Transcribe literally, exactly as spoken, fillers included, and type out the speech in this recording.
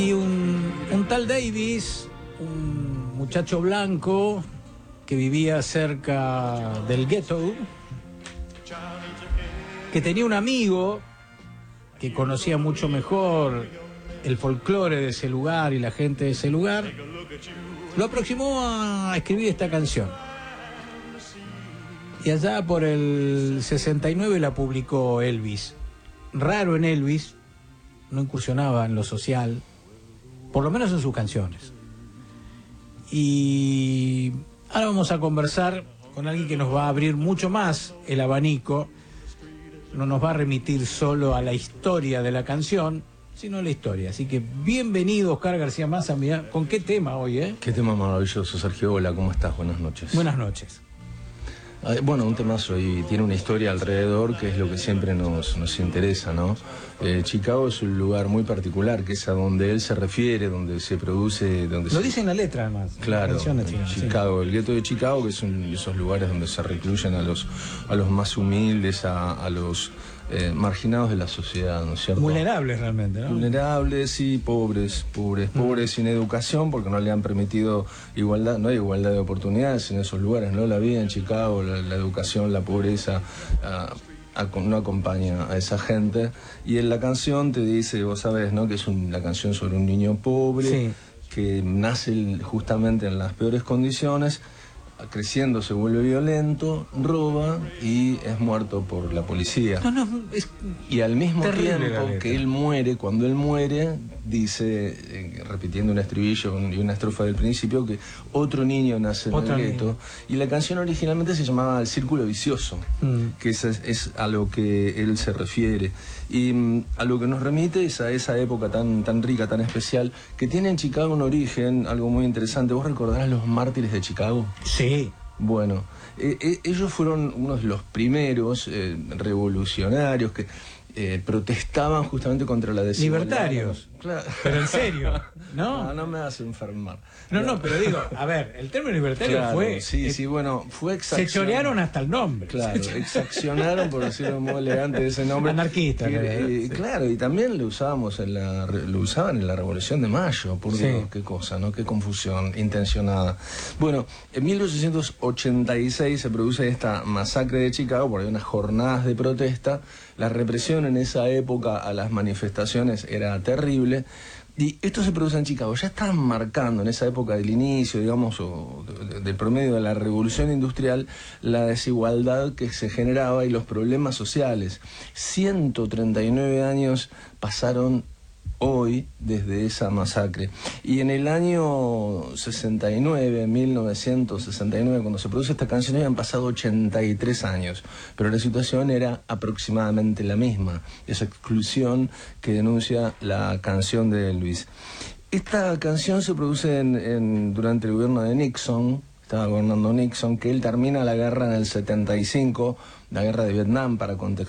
Y un, un tal Davis, un muchacho blanco que vivía cerca del ghetto, que tenía un amigo que conocía mucho mejor el folclore de ese lugar y la gente de ese lugar, lo aproximó a escribir esta canción. Y allá por el sesenta y nueve la publicó Elvis. Raro en Elvis, no incursionaba en lo social, por lo menos en sus canciones. Y ahora vamos a conversar con alguien que nos va a abrir mucho más el abanico. No nos va a remitir solo a la historia de la canción, sino a la historia. Así que bienvenido, Oscar García Mazza. Mirá, ¿con qué tema hoy, eh? Qué tema maravilloso, Sergio. Hola, ¿cómo estás? Buenas noches. Buenas noches. Bueno, un temazo y tiene una historia alrededor que es lo que siempre nos, nos interesa, ¿no? Eh, Chicago es un lugar muy particular, que es a donde él se refiere, donde se produce... Donde lo se... dice en la letra, además. Claro, Chicago, Chicago, sí. El gueto de Chicago, que son esos lugares donde se recluyen a los, a los más humildes, a, a los eh, marginados de la sociedad, ¿no es cierto? Vulnerables realmente, ¿no? Vulnerables y pobres, pobres, pobres, mm. sin educación, porque no le han permitido igualdad, no hay igualdad de oportunidades en esos lugares, ¿no? La vida en Chicago, la, la educación, la pobreza, uh, a, no acompaña a esa gente. Y en la canción te dice, vos sabés, ¿no? Que es un, la canción sobre un niño pobre, sí, que nace justamente en las peores condiciones, creciendo se vuelve violento, roba y es muerto por la policía. No, no, es y al mismo tiempo que él muere, cuando él muere, dice, eh, repitiendo un estribillo y una estrofa del principio, que otro niño nace en el gueto. Y la canción originalmente se llamaba El Círculo Vicioso, mm. que es, es a lo que él se refiere. Y mm, a lo que nos remite es a esa época tan, tan rica, tan especial, que tiene en Chicago un origen, algo muy interesante. ¿Vos recordarás los mártires de Chicago? Sí. Bueno, eh, eh, ellos fueron unos de los primeros eh, revolucionarios que eh, protestaban justamente contra la desigualdad. Libertarios. Claro. Pero en serio, ¿no? No, no me hace enfermar. No, no, pero digo, a ver, el término libertario claro, fue... Sí, eh, sí, bueno, fue exaccionado. Se chorearon hasta el nombre. Claro, exaccionaron, por decirlo de modo elegante, ese nombre. Anarquista. Que, eh, sí. Claro, y también lo usábamos en la, lo usaban en la Revolución de Mayo, por Dios, sí. Qué cosa, ¿no? Qué confusión intencionada. Bueno, en mil ochocientos ochenta y seis se produce esta masacre de Chicago, porque hay unas jornadas de protesta. La represión en esa época a las manifestaciones era terrible. Y esto se produce en Chicago. Ya estaban marcando en esa época del inicio, digamos, o del promedio de la revolución industrial, la desigualdad que se generaba y los problemas sociales. ciento treinta y nueve años pasaron hoy desde esa masacre. Y en el año sesenta y nueve, mil novecientos sesenta y nueve, cuando se produce esta canción, habían pasado ochenta y tres años, pero la situación era aproximadamente la misma, esa exclusión que denuncia la canción de Elvis. Esta canción se produce en, en, durante el gobierno de Nixon. Estaba gobernando Nixon, que él termina la guerra en el setenta y cinco, la guerra de Vietnam, para contextualizar.